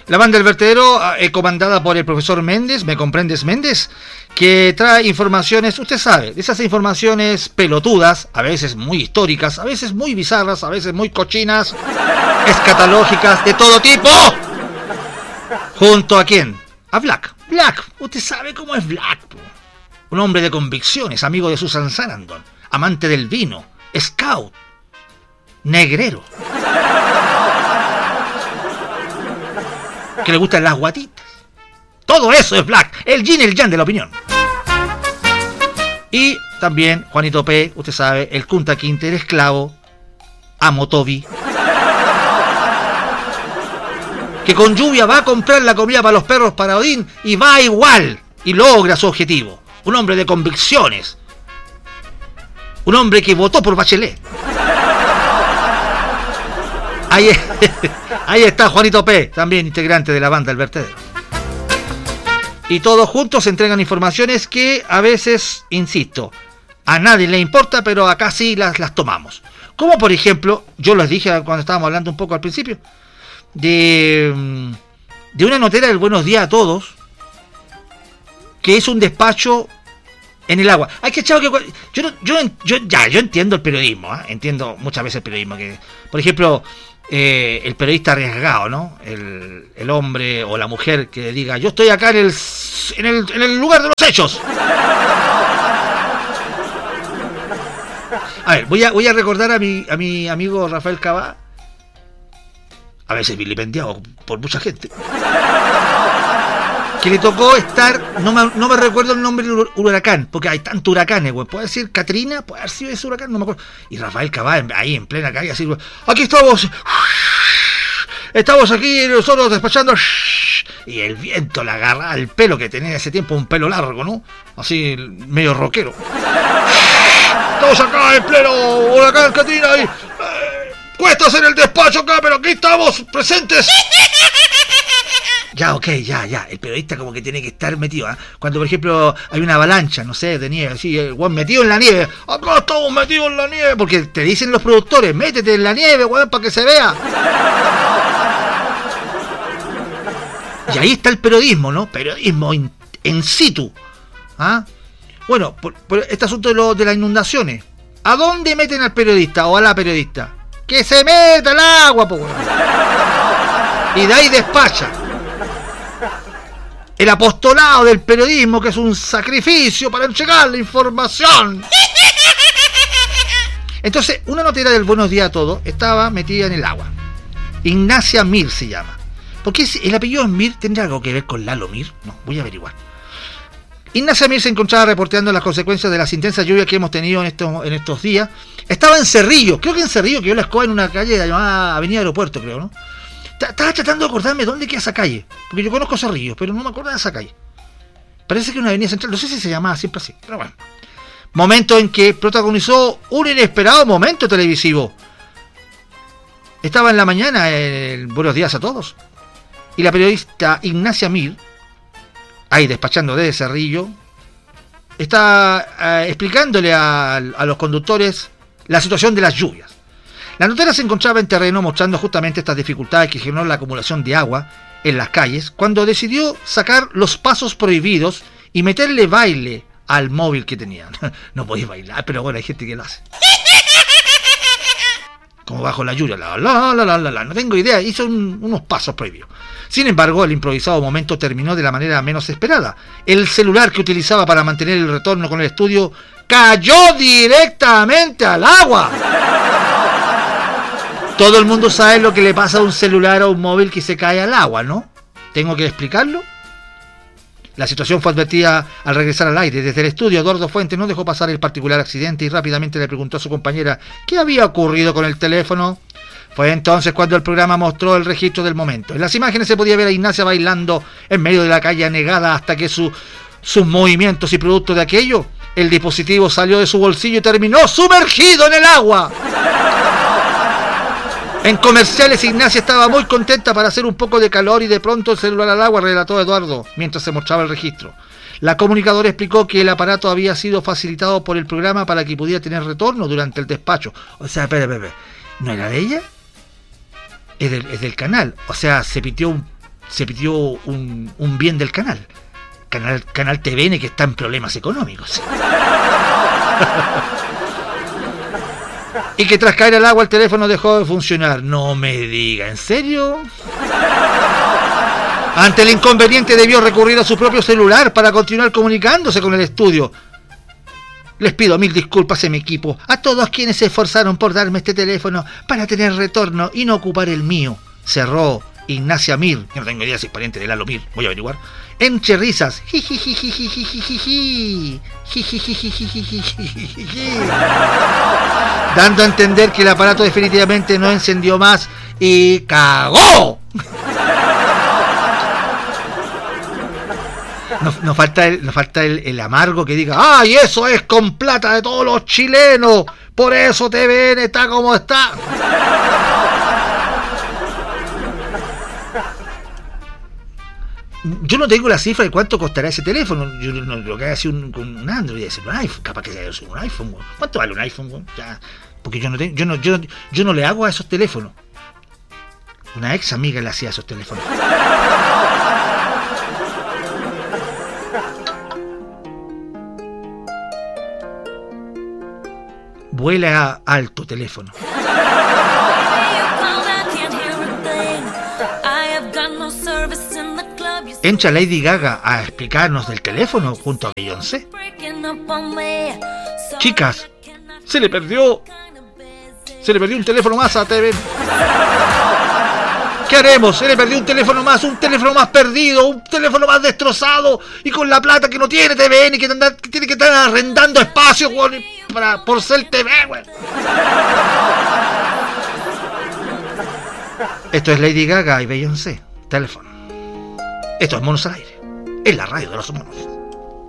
La banda del vertedero, comandada por el profesor Méndez, ¿me comprendes, Méndez? Que trae informaciones, usted sabe, de esas informaciones pelotudas, a veces muy históricas, a veces muy bizarras, a veces muy cochinas, escatológicas, de todo tipo. ¿Junto a quién? A Black. Black, usted sabe cómo es Black. Un hombre de convicciones, amigo de Susan Sarandon, amante del vino, scout, negrero. Que le gustan las guatitas. Todo eso es Black, el yin y el yang de la opinión. Y también Juanito P, usted sabe, el Kunta Kinte, el esclavo, Amo Toby, que con lluvia va a comprar la comida para los perros para Odín y va igual y logra su objetivo. Un hombre de convicciones. Un hombre que votó por Bachelet. Ahí está Juanito P, también integrante de la banda El Vertedero. Y todos juntos entregan informaciones que a veces, insisto, a nadie le importa, pero acá sí las tomamos. Como por ejemplo, yo les dije cuando estábamos hablando un poco al principio, de una notera del Buenos Días a Todos, que es un despacho en el agua. Hay que echar que yo entiendo el periodismo, ¿eh? Entiendo muchas veces el periodismo, que por ejemplo el periodista arriesgado, ¿no? El hombre o la mujer que diga, yo estoy acá en el lugar de los hechos. A ver, voy a recordar a mi amigo Rafael Cabá, a veces vilipendiado por mucha gente, que le tocó estar, no me recuerdo el nombre del huracán, porque hay tantos huracanes, güey. Puede ser Katrina, puede haber sido ese huracán, no me acuerdo. Y Rafael Cabá, ahí en plena calle, así, aquí estamos aquí nosotros despachando, y el viento le agarra al pelo, que tenía ese tiempo un pelo largo, ¿no? Así, medio rockero. Estamos acá en pleno huracán Katrina, y cuesta hacer el despacho acá, pero aquí estamos presentes. Ya, ok, ya. El periodista como que tiene que estar metido, ¿eh? Cuando, por ejemplo, hay una avalancha, no sé, de nieve, así, weón, metido en la nieve. Acá estamos metidos en la nieve. Porque te dicen los productores, métete en la nieve, weón, para que se vea. Y ahí está el periodismo, ¿no? Periodismo in situ. ¿Ah? Bueno, por este asunto de las inundaciones. ¿A dónde meten al periodista o a la periodista? ¡Que se meta al agua, po, weón! Y de ahí despacha. El apostolado del periodismo, que es un sacrificio para entregar la información. Entonces, una notera del Buenos Días a Todos estaba metida en el agua. Ignacia Mir se llama. ¿Por qué el apellido Mir tendrá algo que ver con Lalo Mir? No, voy a averiguar. Ignacia Mir se encontraba reporteando las consecuencias de las intensas lluvias que hemos tenido en estos días. Estaba en Cerrillo, creo que en Cerrillo, que yo la escoba en una calle llamada Avenida Aeropuerto, creo, ¿no? Estaba tratando de acordarme dónde queda esa calle, porque yo conozco Cerrillo, pero no me acuerdo de esa calle. Parece que es una avenida central, no sé si se llamaba siempre así, pero bueno. Momento en que protagonizó un inesperado momento televisivo. Estaba en la mañana el Buenos Días a Todos, y la periodista Ignacia Mir, ahí despachando desde Cerrillo, está explicándole a los conductores la situación de las lluvias. La notera se encontraba en terreno mostrando justamente estas dificultades que generó la acumulación de agua en las calles, cuando decidió sacar los pasos prohibidos y meterle baile al móvil que tenían. No podéis bailar, pero bueno, hay gente que lo hace. Como bajo la lluvia, no tengo idea, hizo unos pasos prohibidos. Sin embargo, el improvisado momento terminó de la manera menos esperada. El celular que utilizaba para mantener el retorno con el estudio cayó directamente al agua. Todo el mundo sabe lo que le pasa a un celular o un móvil que se cae al agua, ¿no? ¿Tengo que explicarlo? La situación fue advertida al regresar al aire. Desde el estudio, Eduardo Fuentes no dejó pasar el particular accidente y rápidamente le preguntó a su compañera qué había ocurrido con el teléfono. Fue entonces cuando el programa mostró el registro del momento. En las imágenes se podía ver a Ignacia bailando en medio de la calle anegada hasta que sus movimientos y producto de aquello, el dispositivo salió de su bolsillo y terminó sumergido en el agua. En comerciales, Ignacia estaba muy contenta para hacer un poco de calor y de pronto el celular al agua, relató Eduardo, mientras se mostraba el registro. La comunicadora explicó que el aparato había sido facilitado por el programa para que pudiera tener retorno durante el despacho. O sea, espera, ¿no era de ella? Es del canal. O sea, se pitió se pidió un bien del canal. Canal TVN, que está en problemas económicos. Y que tras caer al agua el teléfono dejó de funcionar. No me diga, ¿en serio? Ante el inconveniente debió recurrir a su propio celular para continuar comunicándose con el estudio. Les pido 1000 disculpas en mi equipo, a todos quienes se esforzaron por darme este teléfono para tener retorno y no ocupar el mío. Cerró Ignacia Mir, que no tengo idea si es pariente de Lalo Mir, voy a averiguar. Entre risas, dando a entender que el aparato definitivamente no encendió más y ¡cagó! Nos falta el amargo que diga: ¡ay, eso es con plata de todos los chilenos! Por eso TVN está como está. Yo no tengo la cifra de cuánto costará ese teléfono. Yo no lo que hace un Android, es un iPhone, capaz que sea un iPhone. ¿Cuánto vale un iPhone? Ya, porque yo no le hago a esos teléfonos. Una ex amiga le hacía a esos teléfonos. Vuela alto teléfono. Entra Lady Gaga a explicarnos del teléfono junto a Beyoncé. Chicas, se le perdió un teléfono más a TV. ¿Qué haremos? Se le perdió un teléfono más perdido, un teléfono más destrozado, y con la plata que no tiene TVN y que tiene que estar arrendando espacio por ser TV, güey. Esto es Lady Gaga y Beyoncé. Teléfono. Esto es Monos al Aire. Es la radio de los monos.